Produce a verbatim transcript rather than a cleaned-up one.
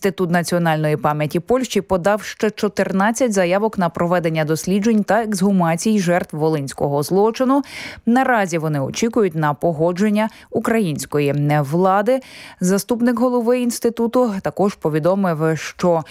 Інститут національної пам'яті Польщі подав ще чотирнадцять заявок на проведення досліджень та ексгумацій жертв волинського злочину. Наразі вони очікують на погодження української влади. Заступник голови інституту також повідомив, що